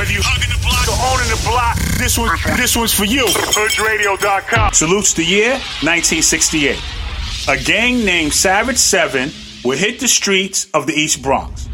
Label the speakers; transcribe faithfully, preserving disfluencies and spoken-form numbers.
Speaker 1: If you hugging the block or owning the block, this one, this one's for you. Hood Radio dot com. Salutes the year nineteen sixty-eight. A gang named Savage Seven would hit the streets of the East Bronx.